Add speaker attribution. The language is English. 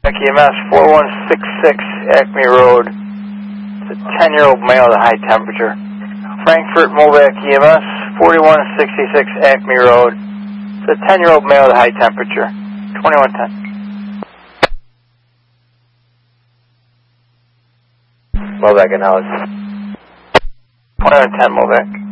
Speaker 1: EMS 4166 Acme Road. It's a 10-year-old male at high temperature. Frankfurt Movac EMS 4166 Acme Road. It's a 10-year-old male at high temperature. 2110.
Speaker 2: Movac analysis.
Speaker 1: 2110 Movac.